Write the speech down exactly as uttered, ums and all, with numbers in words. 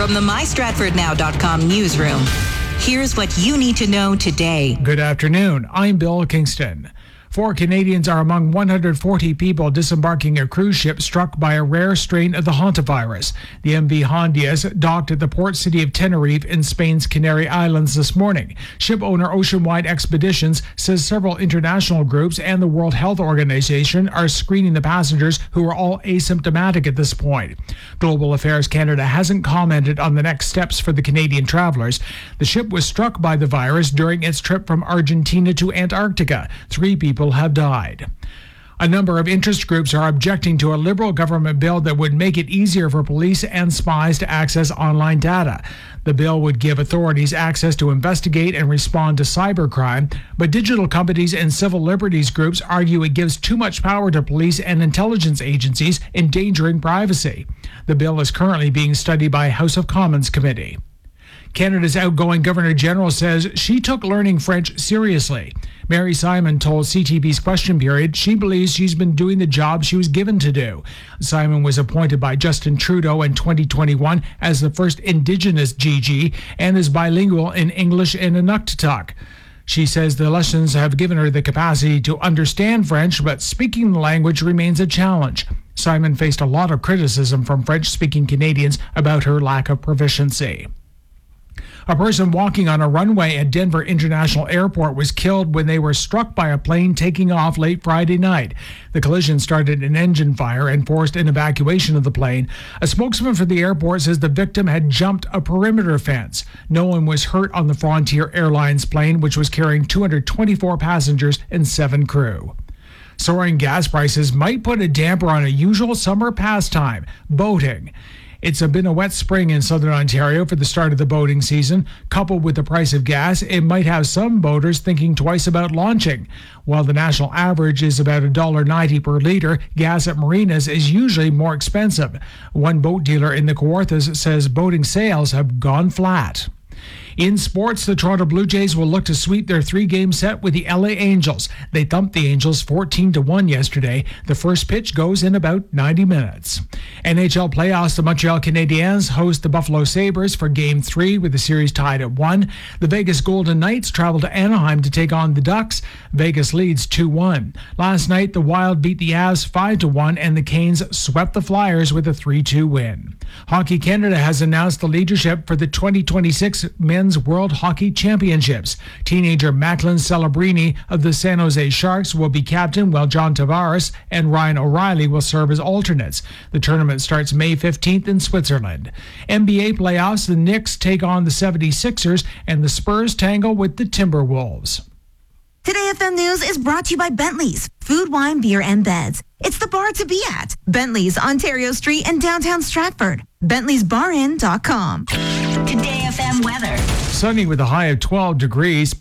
From the my stratford now dot com newsroom, here's what you need to know today. Good afternoon. I'm Bill Kingston. Four Canadians are among one hundred forty people disembarking a cruise ship struck by a rare strain of the hantavirus. The M V Hondias docked at the port city of Tenerife in Spain's Canary Islands this morning. Ship owner Oceanwide Expeditions says several international groups and the World Health Organization are screening the passengers who are all asymptomatic at this point. Global Affairs Canada hasn't commented on the next steps for the Canadian travelers. The ship was struck by the virus during its trip from Argentina to Antarctica. Three people have died. A number of interest groups are objecting to a Liberal government bill that would make it easier for police and spies to access online data. The bill would give authorities access to investigate and respond to cybercrime, but digital companies and civil liberties groups argue it gives too much power to police and intelligence agencies, endangering privacy. The bill is currently being studied by a House of Commons committee. Canada's outgoing Governor-General says she took learning French seriously. Mary Simon told C T V's Question Period she believes she's been doing the job she was given to do. Simon was appointed by Justin Trudeau in twenty twenty-one as the first Indigenous G G and is bilingual in English and Inuktitut. She says the lessons have given her the capacity to understand French, but speaking the language remains a challenge. Simon faced a lot of criticism from French-speaking Canadians about her lack of proficiency. A person walking on a runway at Denver International Airport was killed when they were struck by a plane taking off late Friday night. The collision started an engine fire and forced an evacuation of the plane. A spokesman for the airport says the victim had jumped a perimeter fence. No one was hurt on the Frontier Airlines plane, which was carrying two hundred twenty-four passengers and seven crew. Soaring gas prices might put a damper on a usual summer pastime, boating. It's been a wet spring in southern Ontario for the start of the boating season. Coupled with the price of gas, it might have some boaters thinking twice about launching. While the national average is about one dollar ninety per litre, gas at marinas is usually more expensive. One boat dealer in the Kawarthas says boating sales have gone flat. In sports, the Toronto Blue Jays will look to sweep their three-game set with the L A Angels. They thumped the Angels fourteen to one yesterday. The first pitch goes in about ninety minutes. N H L playoffs, the Montreal Canadiens host the Buffalo Sabres for Game three with the series tied at one. The Vegas Golden Knights travel to Anaheim to take on the Ducks. Vegas leads two one. Last night, the Wild beat the Avs five to one, and the Canes swept the Flyers with a three two win. Hockey Canada has announced the leadership for the twenty twenty-six Men's World Hockey Championships. Teenager Macklin Celebrini of the San Jose Sharks will be captain, while John Tavares and Ryan O'Reilly will serve as alternates. The tournament starts May fifteenth in Switzerland. N B A playoffs, the Knicks take on the seventy-sixers, and the Spurs tangle with the Timberwolves. Today F M News is brought to you by Bentley's, food, wine, beer, and beds. It's the bar to be at. Bentley's, Ontario Street in downtown Stratford. Bentley's Bar Inn dot com. Today F M weather. Sunny with a high of twelve degrees.